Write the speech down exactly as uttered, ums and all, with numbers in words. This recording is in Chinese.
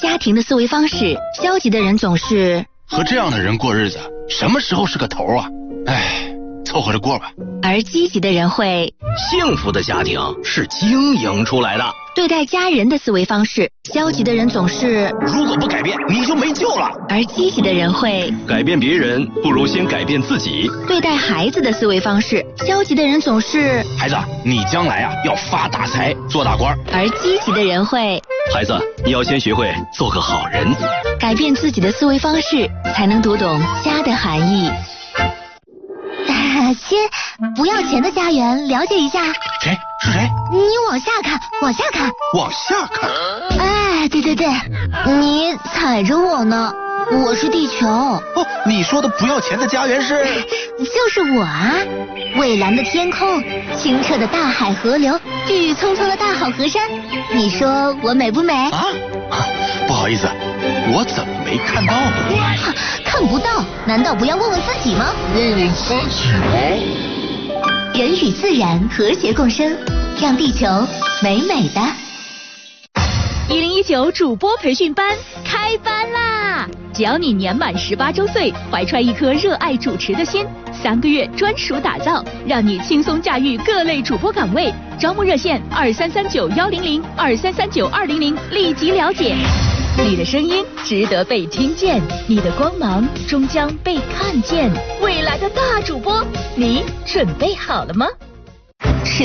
家庭的思维方式，消极的人总是和这样的人过日子，什么时候是个头啊？唉，凑合着过吧。 而积极的人会， 幸福的家庭是经营出来的。 对待家人的思维方式，消极的人总是如果不改变，你就没救了。 而积极的人会改变别人，不如先改变自己。 对待孩子的思维方式，消极的人总是孩子，你将来啊要发大财，做大官。 而积极的人会， 孩子，你要先学会做个好人。 改变自己的思维方式，才能读懂家的含义。 亲，不要钱的家园，了解一下。 谁？是谁？ 你往下看，往下看， 往下看。 哎，对对对，你踩着我呢，我是地球。 哦，你说的不要钱的家园是？ 就是我啊！蔚蓝的天空，清澈的大海河流，郁郁葱葱的大好河山，你说我美不美？ 啊？不好意思，我怎么没看到呢？ 看不到，难道不要问问自己吗？ 问问自己吗？ 人与自然和谐共生，让地球美美的。 一零一九主播培训班开班啦！只要你年满十八周岁，怀揣一颗热爱主持的心，三个月专属打造，让你轻松驾驭各类主播岗位。招募热线二三三九幺零零二三三九二零零，立即了解。你的声音值得被听见，你的光芒终将被看见。未来的大主播，你准备好了吗？